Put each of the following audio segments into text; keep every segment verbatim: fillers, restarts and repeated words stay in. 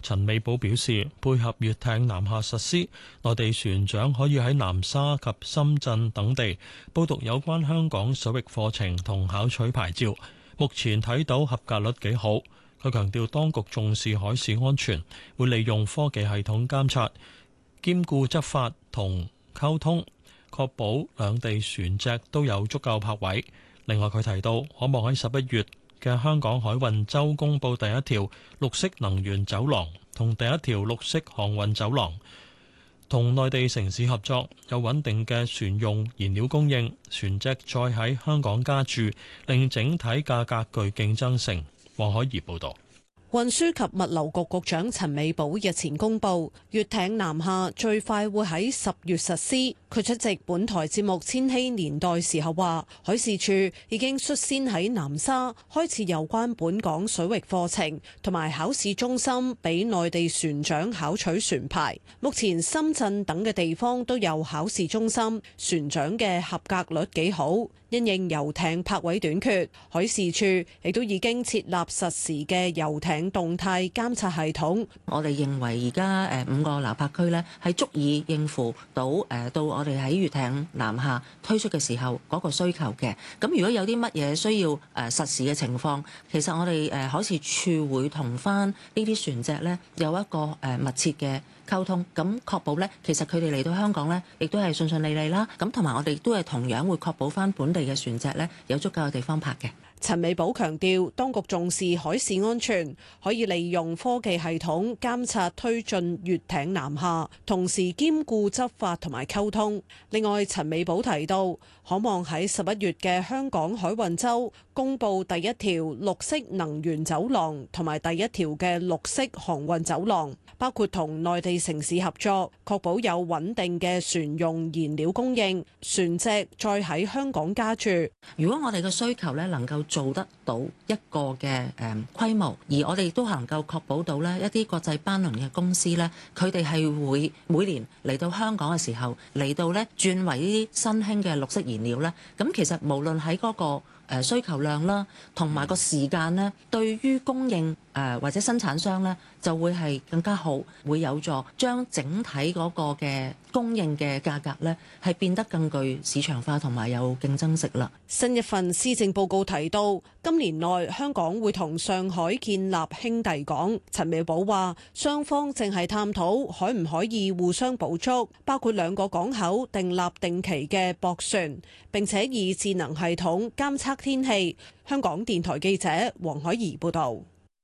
陳美寶表示，配合粵艇南下實施，內地船長可以喺南沙及深圳等地報讀有關香港水域課程同考取牌照。目前睇到合格率幾好。佢強調，當局重視海事安全，會利用科技系統監察，兼顧執法同溝通，確保兩地船隻都有足夠泊位。另外，佢提到可望喺十一月嘅香港海運週公佈第一條綠色能源走廊同第一條綠色航運走廊，同內地城市合作，有穩定嘅船用燃料供應，船隻再喺香港加注，令整體價格具競爭性。黃海怡報導。 運輸及物流局局長陳美寶日前公布，粵艇南下最快會喺十月實施。佢出席本台節目《千禧年代》時候話，海事處已經率先喺南沙開設有關本港水域課程同埋考試中心，俾內地船長考取船牌。目前深圳等嘅地方都有考試中心，船長嘅合格率幾好。因應遊艇泊位短缺，海事處亦都已經設立實時嘅遊艇動態監察系統。 我哋認為而家誒五個樓泊區呢係足以應付到誒到我哋喺粵艇南下推出嘅時候嗰個需求嘅。咁如果有啲乜嘢需要誒實時嘅情況，其實我哋誒海事處會同翻呢啲船隻呢有一個誒密切嘅溝通，咁確保咧，其實佢哋嚟到香港咧，亦都係順順利利啦。咁同埋我哋都係同樣會確保翻本地嘅船隻咧有足夠嘅地方泊嘅。 陳美寶強調，當局重視海事安全，可以利用科技系統監察推進粵艇南下，同時兼顧執法同埋溝通。另外，陳美寶提到，可望喺十一月嘅香港海運週公佈第一條綠色能源走廊同埋第一條嘅綠色航運走廊，包括同內地城市合作，確保有穩定嘅船用燃料供應，船隻再喺香港加注。 如果我哋嘅需求咧能夠做得到一個嘅誒規模，而我哋都能夠確保到咧一啲國際班輪嘅公司咧，佢哋係會每年嚟到香港嘅時候嚟到咧轉為呢啲新興嘅綠色燃料咧，咁其實無論喺嗰個誒需求量啦，同埋個時間咧，對於供應誒或者生產商咧，就會係更加好，會有助將整體嗰個嘅供應嘅價格咧，係變得更具市場化同埋有競爭力啦。 新一份施政報告提到，今年內香港會同上海建立兄弟港。陳美寶話，雙方正係探討可唔可以互相補足，包括兩個港口訂立定期嘅駁船，並且以智能系統監測天氣。香港電台記者黃海怡報導。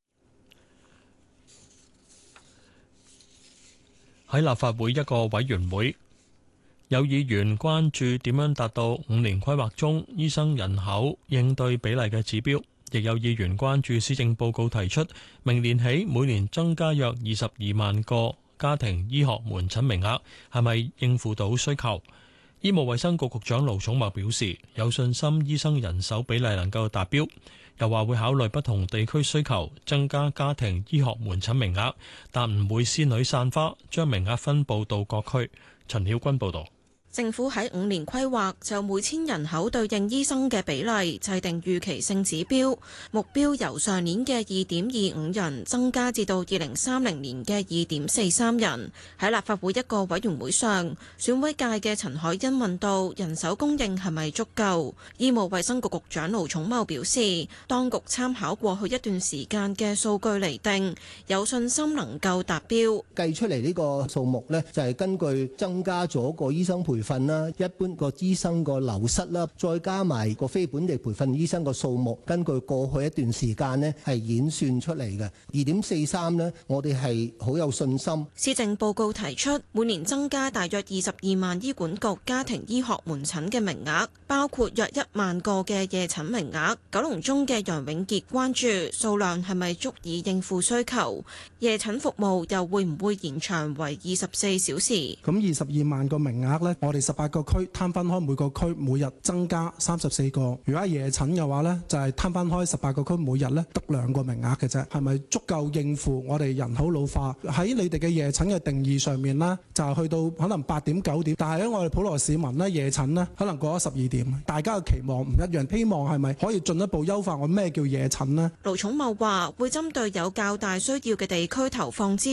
喺立法會一個委員會，有議員關注點樣達到五年規劃中醫生人口應對比例嘅指標，亦有議員關注施政報告提出明年起每年增加約二十二萬個家庭醫學門診名額，係咪應付到需求？醫務衛生局局長盧寵茂表示有信心醫生人手比例能夠達標，又話會考慮不同地區需求增加家庭醫學門診名額，但唔會仙女散花，將名額分佈到各區。陳曉君報導。 政府喺五年規劃就每千人口對應醫生嘅比例制定預期性指標，目標由上年嘅二點二五人增加至到二零三零年嘅二點四三人。喺立法會一個委員會上，選委界嘅陳凱欣問到人手供應係咪足夠？醫務衛生局局長盧寵茂表示，當局參考過去一段時間嘅數據釐定，有信心能夠達標。 計出嚟呢個數目呢，就係根據增加咗個醫生培份啦，一般個醫生個流失啦，再加埋個非本地培訓醫生個數目，根據過去一段時間呢係演算出嚟嘅二點四三呢，我哋係好有信心。 施政報告提出每年增加大約二十二萬醫管局家庭醫學門診嘅名額，包括約一萬個嘅夜診名額。九龍中嘅楊永傑關注數量係咪足以應付需求，夜診服務又會唔會延長為二十四小時？ 咁二十二萬個名額呢，我哋十八個區攤分開，每個區每日增加三十四個。如果係夜診嘅話呢，就係攤分開十八個區，每日呢得兩個名額嘅啫。係咪足夠應付我哋人口老化？喺你哋嘅夜診嘅定義上面呢，就係去到可能八點九點，但係喺我哋普羅市民呢，夜診呢可能過咗十二點。大家嘅期望唔一樣，希望係咪可以進一步優化我咩叫夜診呢？ 盧寵茂話會針對有較大需要嘅地區投放資